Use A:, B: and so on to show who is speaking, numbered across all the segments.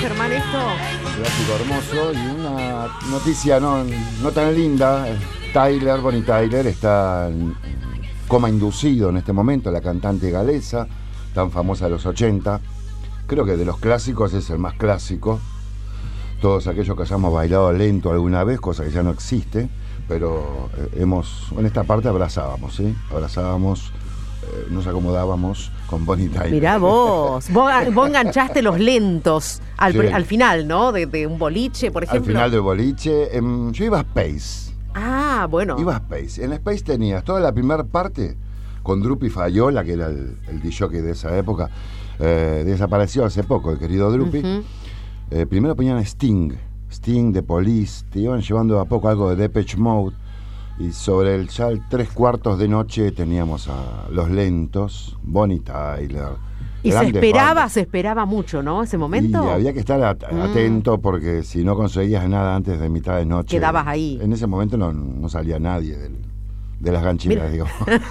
A: Germán, esto?
B: Clásico hermoso y una noticia no tan linda. Bonnie Tyler está en coma inducido en este momento, la cantante galesa, tan famosa de los 80. Creo que de los clásicos es el más clásico. Todos aquellos que hayamos bailado lento alguna vez, cosa que ya no existe, pero en esta parte abrazábamos, ¿sí? Nos acomodábamos con Bonnie Tyler.
A: Mirá vos enganchaste los lentos al final, ¿no? De un boliche, por ejemplo.
B: Al final del boliche, yo iba a Space.
A: Ah, bueno.
B: Iba a Space. En Space tenías toda la primera parte con Drupi Fayola, que era el disjockey de esa época. Desapareció hace poco el querido Drupi. Uh-huh. Primero ponían Sting, The Police, te iban llevando a poco algo de Depeche Mode. Y sobre el 3:15 de noche teníamos a Los Lentos, Bonnie Tyler.
A: Y se esperaba mucho, ¿no? Ese momento.
B: Y había que estar atento porque si no conseguías nada antes de mitad de noche.
A: Quedabas ahí.
B: En ese momento no salía nadie de las ganchitas, digo.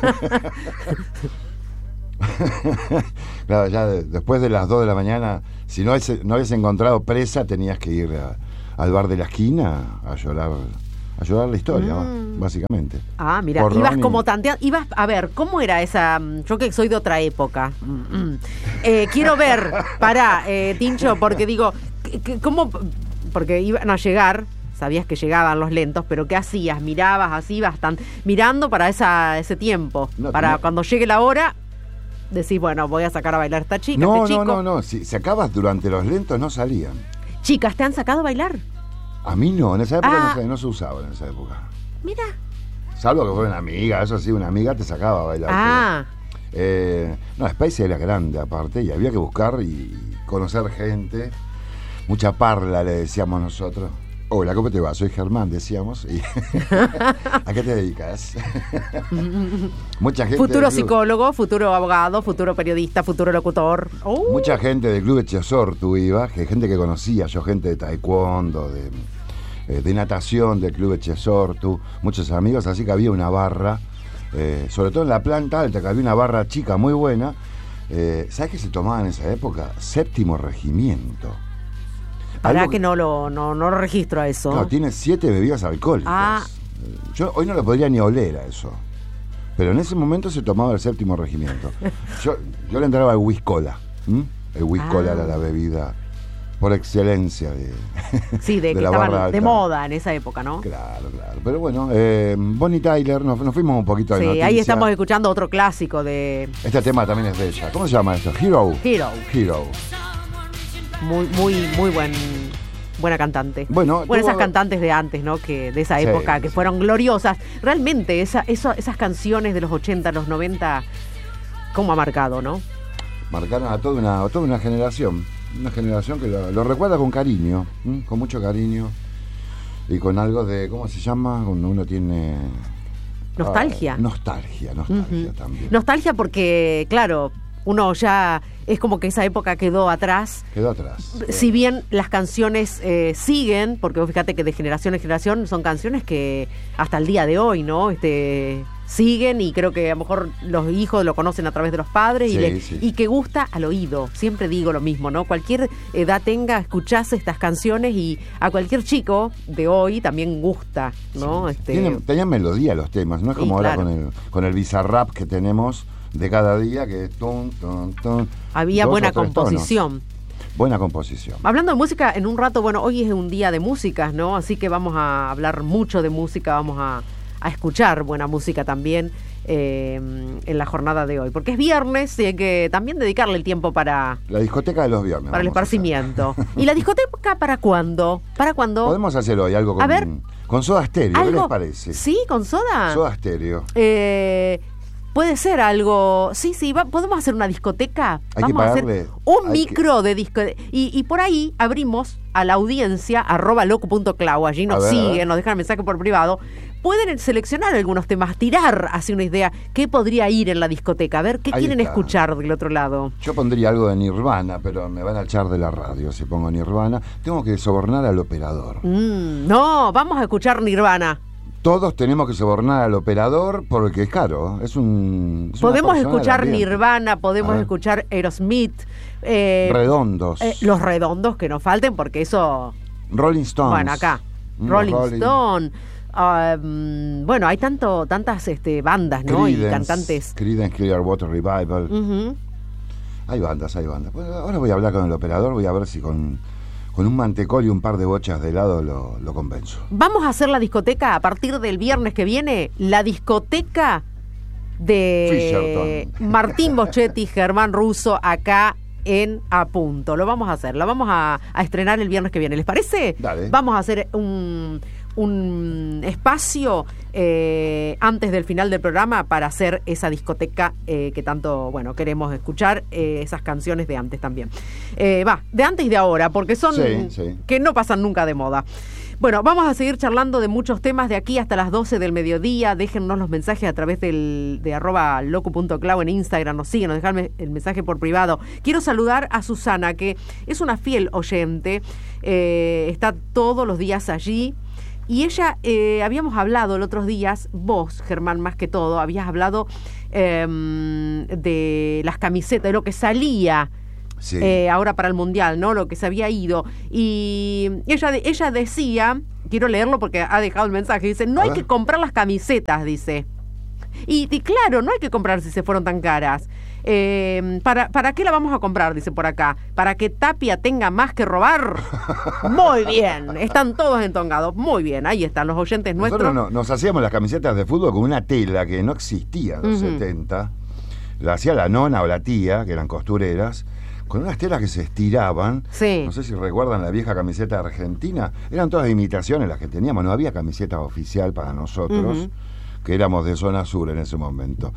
B: Claro, ya después de las 2 de la mañana, si no habías encontrado presa, tenías que ir al bar de la esquina a llorar la historia, básicamente.
A: Ah, mira, ibas como tanteando, a ver, ¿cómo era esa? Yo que soy de otra época. Quiero ver, Tincho, porque digo, ¿cómo? Porque iban a llegar, sabías que llegaban los lentos, pero ¿qué hacías? ¿Mirabas así, mirando para ese tiempo? Cuando llegue la hora, decís, bueno, voy a sacar a bailar a esta chica, chico.
B: No, si sacabas durante los lentos no salían.
A: Chicas, ¿te han sacado a bailar?
B: A mí no, en esa época no se usaba en esa época.
A: Mira.
B: Salvo que fuera una amiga, eso sí, una amiga te sacaba a bailar. Space era grande aparte y había que buscar y conocer gente. Mucha parla le decíamos nosotros. Hola, ¿cómo te va? Soy Germán, decíamos. ¿A qué te dedicas? Mucha gente.
A: Futuro psicólogo, futuro abogado, futuro periodista, futuro locutor.
B: Mucha gente del Club Echesortu iba, gente que conocía, yo gente de taekwondo, de natación del Club Echesortu, muchos amigos, así que había una barra, sobre todo en la planta alta, que había una barra chica muy buena. ¿Sabes qué se tomaba en esa época? Séptimo Regimiento.
A: Para que no lo registro a eso.
B: No, tiene 7 bebidas alcohólicas. Yo hoy no lo podría ni oler a eso. Pero en ese momento se tomaba el Séptimo Regimiento. Yo le entraba el Whiskola. El Whiskola era la bebida por excelencia de
A: que
B: la
A: estaban
B: barra alta.
A: De moda en esa época, ¿no?
B: Claro. Pero bueno, Bonnie Tyler, nos fuimos un poquito de noticia.
A: Ahí estamos escuchando otro clásico de...
B: Este tema también es de ella. ¿Cómo se llama esto? Hero.
A: Muy buena cantante.
B: Bueno,
A: esas cantantes de antes, ¿no? Que de esa época, que fueron gloriosas. Realmente, esas canciones de los 80, los 90, ¿cómo ha marcado, no?
B: Marcaron a toda una generación. Una generación que lo recuerda con cariño, con mucho cariño. Y con algo de, ¿cómo se llama? Cuando uno tiene...
A: Nostalgia.
B: Nostalgia también.
A: Nostalgia porque, claro, uno ya... Es como que esa época quedó atrás. Si bien las canciones siguen, porque vos fíjate que de generación en generación son canciones que hasta el día de hoy, ¿no? Siguen y creo que a lo mejor los hijos lo conocen a través de los padres y que gusta al oído. Siempre digo lo mismo, ¿no? Cualquier edad tenga, escuchás estas canciones y a cualquier chico de hoy también gusta, ¿no?
B: Tenían melodía los temas, no es como ahora con el bizarrap que tenemos de cada día, que es ton.
A: Había buena composición.
B: Buena composición.
A: Hablando de música, en un rato, bueno, hoy es un día de músicas, ¿no? Así que vamos a hablar mucho de música, vamos a escuchar buena música también en la jornada de hoy. Porque es viernes y hay que también dedicarle el tiempo para...
B: La discoteca de los viernes.
A: Para el esparcimiento. ¿Y la discoteca para cuándo?
B: Podemos hacer hoy algo con Soda Stereo, ¿qué les parece?
A: ¿Sí? ¿Con Soda?
B: Soda Stereo.
A: Puede ser algo... Sí, podemos hacer una discoteca. Vamos a hacer un micro de discoteca. Y por ahí abrimos a la audiencia, @loco.clau. Allí nos siguen, nos dejan mensaje por privado. Pueden seleccionar algunos temas, tirar hacia una idea. ¿Qué podría ir en la discoteca? A ver, ¿qué quieren escuchar del otro lado?
B: Yo pondría algo de Nirvana, pero me van a echar de la radio si pongo Nirvana. Tengo que sobornar al operador.
A: No, vamos a escuchar Nirvana.
B: todos tenemos que sobornar al operador porque es caro.
A: Podemos escuchar Nirvana, podemos escuchar Aerosmith.
B: Redondos.
A: Los redondos que nos falten porque eso...
B: Rolling Stones.
A: Bueno, acá. Rolling Stone. Bueno, hay tantas bandas, ¿no?
B: Creedence,
A: y cantantes.
B: Creedence Clearwater Revival. Hay bandas. Bueno, ahora voy a hablar con el operador, voy a ver si con un mantecol y un par de bochas de helado lo convenzo.
A: Vamos a hacer la discoteca a partir del viernes que viene, la discoteca de
B: Fisherton.
A: Martín Boschetti, Germán Russo, acá en A Punto. Lo vamos a hacer, la vamos a estrenar el viernes que viene. ¿Les parece?
B: Dale.
A: Vamos a hacer un espacio antes del final del programa para hacer esa discoteca que tanto queremos escuchar, esas canciones de antes también. De antes y de ahora, porque son que no pasan nunca de moda. Bueno, vamos a seguir charlando de muchos temas de aquí hasta las 12 del mediodía. Déjennos los mensajes a través de @locu.clau en Instagram. Nos siguen, nos dejan el mensaje por privado. Quiero saludar a Susana, que es una fiel oyente. Está todos los días allí. Y ella, habíamos hablado los otros días, vos, Germán, más que todo, habías hablado de las camisetas, de lo que salía ahora para el Mundial, ¿no? Lo que se había ido. Y ella decía, quiero leerlo porque ha dejado el mensaje, dice, no hay que comprar las camisetas, dice. Y claro, no hay que comprar si se fueron tan caras. ¿Para qué la vamos a comprar? Dice por acá. ¿Para que Tapia tenga más que robar? Muy bien, están todos entongados. Muy bien, ahí están los oyentes nuestros.
B: Nosotros nos hacíamos las camisetas de fútbol con una tela que no existía en los 70. La hacía la nona o la tía, que eran costureras, con unas telas que se estiraban. No sé si recuerdan la vieja camiseta argentina. Eran todas imitaciones las que teníamos. No había camiseta oficial para nosotros. Que éramos de zona sur en ese momento.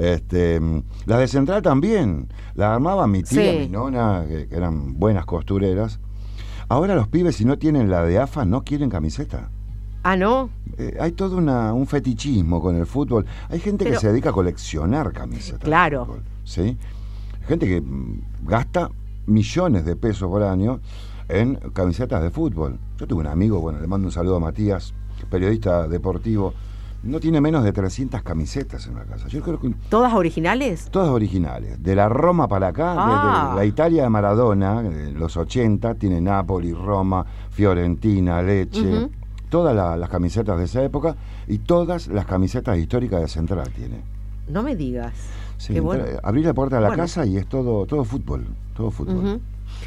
B: Las de Central también, las armaba mi tía, mi nona, que eran buenas costureras. Ahora los pibes, si no tienen la de AFA, no quieren camiseta.
A: ¿Ah, no?
B: Hay todo un fetichismo con el fútbol. Hay gente que se dedica a coleccionar camisetas.
A: Claro.
B: De fútbol, ¿sí? Gente que gasta millones de pesos por año en camisetas de fútbol. Yo tuve un amigo, le mando un saludo a Matías, periodista deportivo. No tiene menos de 300 camisetas en la casa. Yo creo que
A: ¿todas originales?
B: Todas originales. De la Roma para acá, de la Italia de Maradona, los 80, tiene Napoli, Roma, Fiorentina, Lecce, todas las camisetas de esa época y todas las camisetas históricas de Central tiene.
A: No me digas.
B: Sí, abrí la puerta de la casa y es todo fútbol, todo fútbol.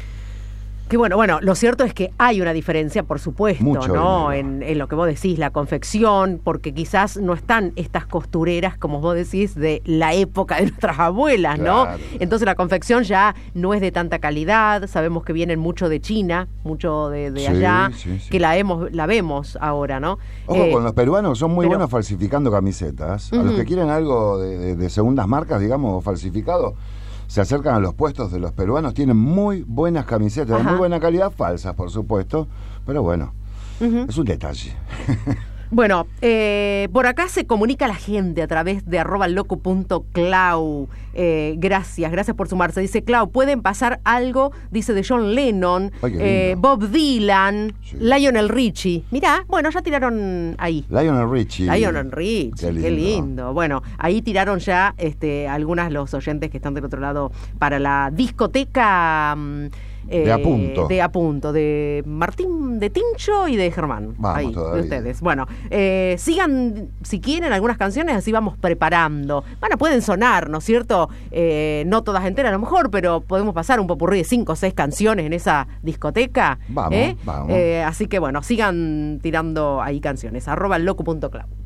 A: Que bueno, lo cierto es que hay una diferencia, por supuesto,
B: mucho,
A: ¿no? En lo que vos decís, la confección, porque quizás no están estas costureras, como vos decís, de la época de nuestras abuelas, ¿no?
B: Claro.
A: Entonces la confección ya no es de tanta calidad, sabemos que vienen mucho de China, mucho de allá, que la vemos ahora, ¿no?
B: Ojo con los peruanos, son muy buenos falsificando camisetas. A los que quieren algo de segundas marcas, digamos, falsificado, se acercan a los puestos de los peruanos, tienen muy buenas camisetas, de muy buena calidad, falsas, por supuesto, pero bueno, es un detalle.
A: Bueno, por acá se comunica la gente a través de @locu.clau. Gracias por sumarse. Dice Clau, pueden pasar algo, dice, de John Lennon, Bob Dylan, Lionel Richie. Mirá, bueno, ya tiraron ahí.
B: Lionel Richie,
A: qué lindo. Bueno, ahí tiraron ya algunas los oyentes que están del otro lado para la discoteca
B: de A Punto,
A: de Martín, de Tincho y de Germán.
B: Vamos
A: ahí,
B: todavía.
A: De ustedes. Bueno, sigan, si quieren, algunas canciones, así vamos preparando. Bueno, pueden sonar, ¿no es cierto? No todas enteras a lo mejor, pero podemos pasar un popurrí de 5 o 6 canciones en esa discoteca.
B: Vamos.
A: Así que bueno, sigan tirando ahí canciones. @locu.clau.